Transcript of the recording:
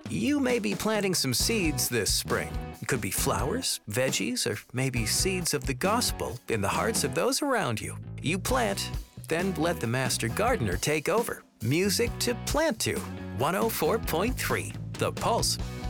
You may be planting some seeds this spring. It could be flowers, veggies, or maybe seeds of the gospel in the hearts of those around you. You plant, then let the master gardener take over. Music to plant to. 104.3 The Pulse.